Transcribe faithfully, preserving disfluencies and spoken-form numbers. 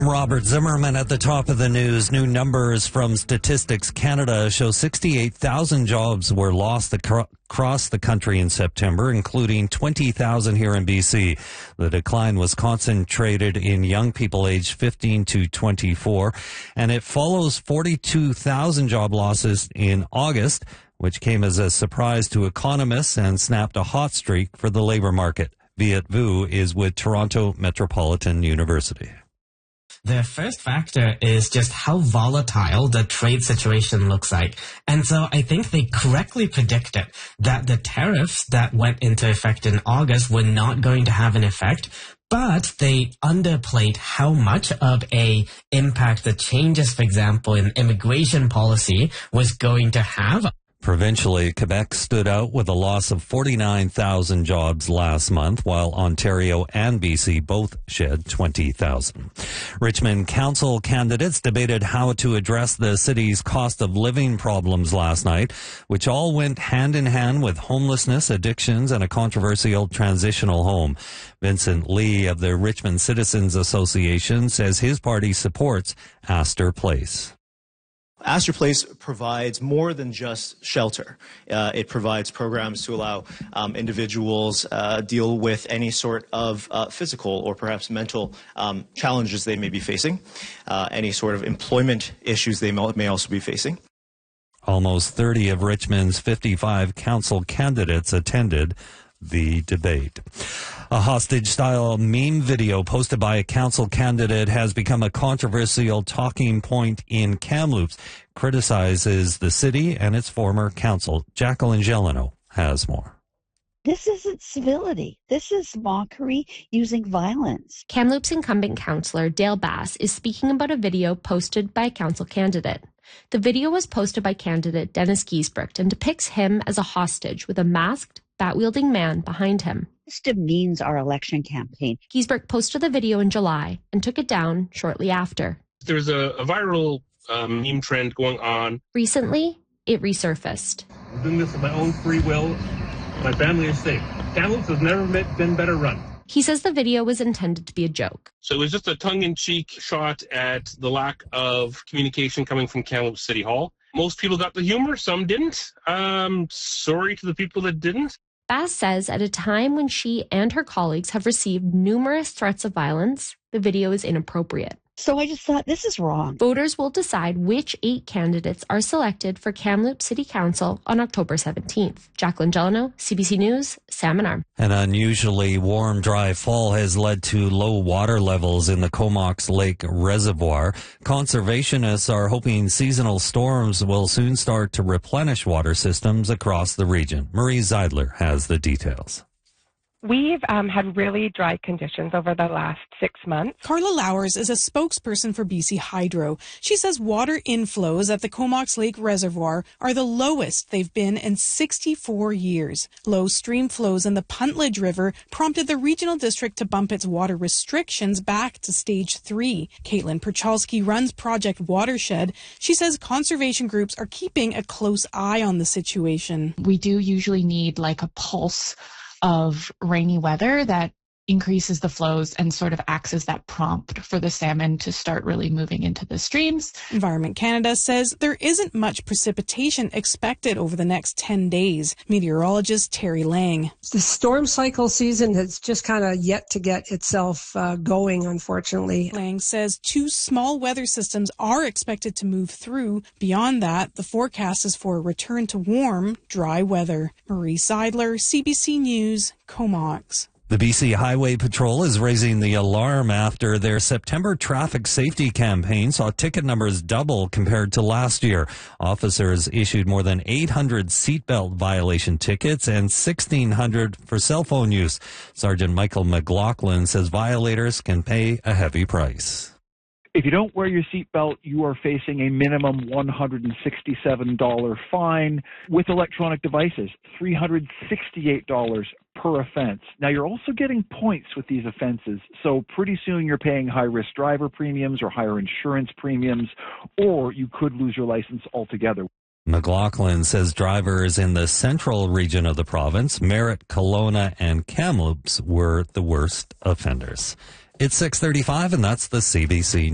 Robert Zimmerman at the top of the news. New numbers from Statistics Canada show sixty-eight thousand jobs were lost across the country in September, including twenty thousand here in B C. The decline was concentrated in young people aged fifteen to twenty-four, and it follows forty-two thousand job losses in August, which came as a surprise to economists and snapped a hot streak for the labor market. Viet Vu is with Toronto Metropolitan University. The first factor is just how volatile the trade situation looks like. And so I think they correctly predicted that the tariffs that went into effect in August were not going to have an effect, but they underplayed how much of a impact the changes, for example, in immigration policy was going to have. Provincially, Quebec stood out with a loss of forty-nine thousand jobs last month, while Ontario and B C both shed twenty thousand. Richmond Council candidates debated how to address the city's cost of living problems last night, which all went hand in hand with homelessness, addictions, and a controversial transitional home. Vincent Lee of the Richmond Citizens Association says his party supports Astor Place. Astor Place provides more than just shelter. Uh, it provides programs to allow um, individuals uh, deal with any sort of uh, physical or perhaps mental um, challenges they may be facing, uh, any sort of employment issues they may also be facing. Almost thirty of Richmond's fifty-five council candidates attended the debate. A hostage-style meme video posted by a council candidate has become a controversial talking point in Kamloops. Criticizes the city and its former council. Jacqueline Gelano has more. This isn't civility. This is mockery using violence. Kamloops incumbent councillor Dale Bass is speaking about a video posted by a council candidate. The video was posted by candidate Dennis Giesbrecht and depicts him as a hostage with a masked, bat-wielding man behind him. This demeans our election campaign. Giesbrecht posted the video in July and took it down shortly after. There's a, a viral um, meme trend going on. Recently, it resurfaced. I'm doing this of my own free will. My family is safe. Kamloops has never been better run. He says the video was intended to be a joke. So it was just a tongue-in-cheek shot at the lack of communication coming from Kamloops City Hall. Most people got the humor, some didn't. Um, sorry to the people that didn't. Bass says at a time when she and her colleagues have received numerous threats of violence, the video is inappropriate. So I just thought, this is wrong. Voters will decide which eight candidates are selected for Kamloops City Council on October seventeenth. Jacqueline Gelano, C B C News, Salmon Arm. An unusually warm, dry fall has led to low water levels in the Comox Lake Reservoir. Conservationists are hoping seasonal storms will soon start to replenish water systems across the region. Marie Zeidler has the details. We've um, had really dry conditions over the last six months. Carla Lowers is a spokesperson for B C Hydro. She says water inflows at the Comox Lake Reservoir are the lowest they've been in sixty-four years. Low stream flows in the Puntledge River prompted the regional district to bump its water restrictions back to stage three. Caitlin Perchalski runs Project Watershed. She says conservation groups are keeping a close eye on the situation. We do usually need like a pulse of rainy weather that increases the flows and sort of acts as that prompt for the salmon to start really moving into the streams. Environment Canada says there isn't much precipitation expected over the next ten days. Meteorologist Terry Lang. The storm cycle season has just kind of yet to get itself uh, going, unfortunately. Lang says two small weather systems are expected to move through. Beyond that, the forecast is for a return to warm, dry weather. Marie Seidler, C B C News, Comox. The B C Highway Patrol is raising the alarm after their September traffic safety campaign saw ticket numbers double compared to last year. Officers issued more than eight hundred seatbelt violation tickets and sixteen hundred for cell phone use. Sergeant Michael McLaughlin says violators can pay a heavy price. If you don't wear your seatbelt, you are facing a minimum one hundred sixty-seven dollars fine. With electronic devices, three hundred sixty-eight dollars per offense. Now, you're also getting points with these offenses, so pretty soon you're paying high-risk driver premiums or higher insurance premiums, or you could lose your license altogether. McLaughlin says drivers in the central region of the province, Merritt, Kelowna, and Kamloops, were the worst offenders. It's six thirty-five, and that's the C B C